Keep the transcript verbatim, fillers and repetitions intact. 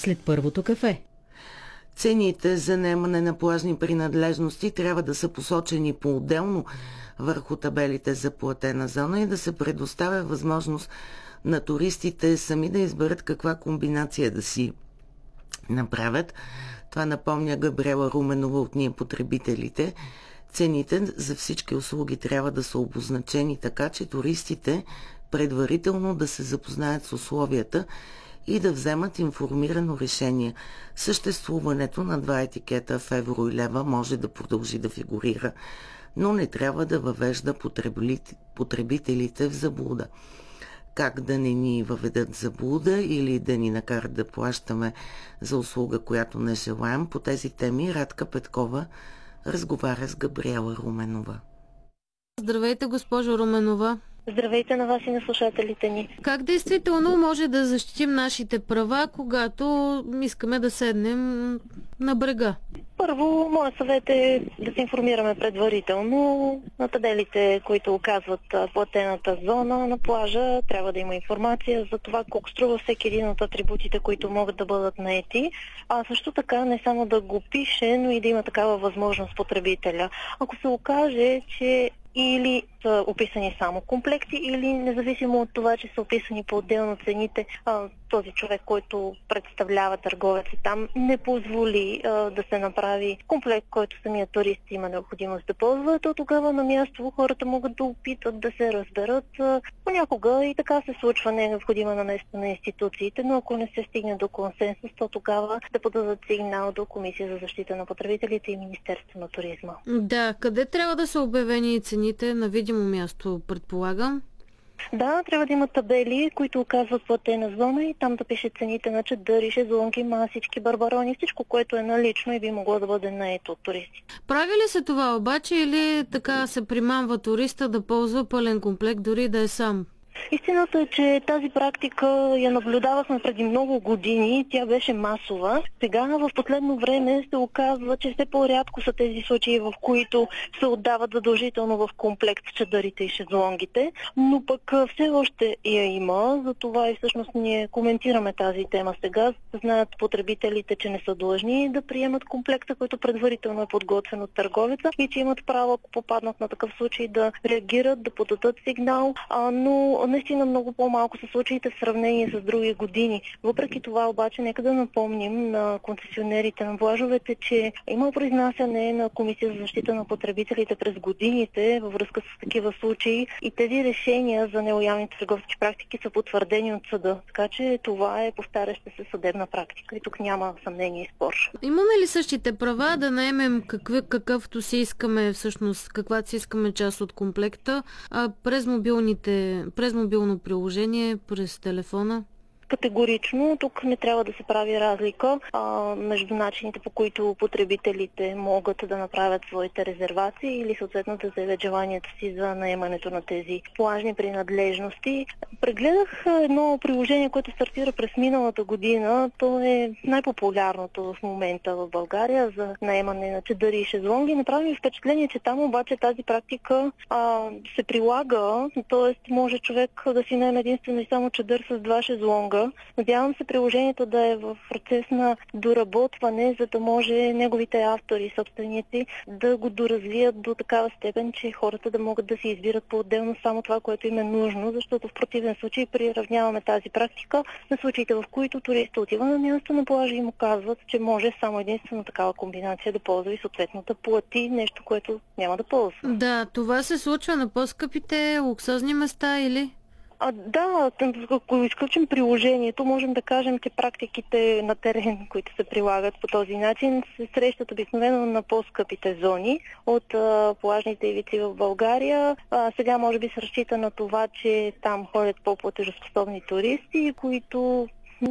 след първото кафе. Цените за наемане на плажни принадлежности трябва да са посочени по-отделно върху табелите за платена зона и да се предоставя възможност на туристите сами да изберат каква комбинация да си направят. Това напомня Габриела Руменова от Ние потребителите. Цените за всички услуги трябва да са обозначени така, че туристите предварително да се запознаят с условията и да вземат информирано решение. Съществуването на два етикета в евро и лева може да продължи да фигурира, но не трябва да въвежда потребителите в заблуда. Как да не ни въведат заблуда или да ни накарат да плащаме за услуга, която не желаем, по тези теми Радка Петкова разговаря с Габриела Руменова. Здравейте, госпожо Руменова. Здравейте на вас и на слушателите ни. Как действително може да защитим нашите права, когато искаме да седнем на брега? Първо, моят съвет е да се информираме предварително. На табелите, които оказват платената зона на плажа, трябва да има информация за това колко струва всеки един от атрибутите, които могат да бъдат наети. А също така не само да го пише, но и да има такава възможност потребителя. Ако се окаже, че или са описани само комплекти, или независимо от това, че са описани по-отделно цените, този човек, който представлява търговеца там, не позволи а, да се направи комплект, който самият турист има необходимост да ползва, то тогава на място хората могат да опитат да се разберат. А, понякога и така се случва, не е необходима наместа на институциите, но ако не се стигне до консенсус, то тогава да подадат сигнал до Комисия за защита на потребителите и Министерство на туризма. Да, къде трябва да са обявени цените? На видимо място, предполагам. Да, трябва да има табели, които оказват платена зона и там да пише цените на чадъри, шезлонги, масички, барбарони, всичко, което е налично и би могло да бъде наето от туристи. Прави ли се това обаче или така се примамва туриста да ползва пълен комплект, дори да е сам? Истината е, че тази практика я наблюдавахме преди много години, тя беше масова. Сега в последно време се оказва, че все по-рядко са тези случаи, в които се отдават задължително в комплект чадърите и шезлонгите, но пък все още я има, затова и всъщност ние коментираме тази тема сега, за да знаят потребителите, че не са длъжни да приемат комплекта, който предварително е подготвен от търговеца и че имат право, ако попаднат на такъв случай, да реагират, да подадат сигнал, а, но наистина много по-малко са случаите в сравнение с други години. Въпреки това обаче, нека да напомним на концесионерите на плажовете, че има произнасяне на Комисия за защита на потребителите през годините във връзка с такива случаи и тези решения за нелоялните търговски практики са потвърдени от съда. Така че това е повтаряща се съдебна практика и тук няма съмнение и спор. Имаме ли същите права да наемем какъв, какъвто си искаме, всъщност каквато си искаме част от комплекта, а през мобилните, през мобилно приложение, през телефона? Категорично, тук не трябва да се прави разлика а, между начините, по които потребителите могат да направят своите резервации или съответно да заявят желанието си за наемането на тези плажни принадлежности. Прегледах едно приложение, което стартира през миналата година. То е най-популярното в момента в България за наемане на чадъри и шезлонги. Направи ми впечатление, че там обаче тази практика а, се прилага, т.е. може човек да си наеме единствено и само чадър с два шезлонга. Надявам се приложението да е в процес на доработване, за да може неговите автори, собственици, да го доразвият до такава степен, че хората да могат да си избират по-отделно само това, което им е нужно, защото в противен случай приравняваме тази практика на случаите, в които туристът отива на място на плажа и му казват, че може само единствено такава комбинация да ползва и съответно да плати нещо, което няма да ползва. Да, това се случва на по-скъпите луксозни места или? А, да, ако изключим приложението, можем да кажем, че практиките на терен, които се прилагат по този начин, се срещат обикновено на по-скъпите зони от а, плажните ивици в България. А, сега може би се разчита на това, че там ходят по-платежоспособни туристи, които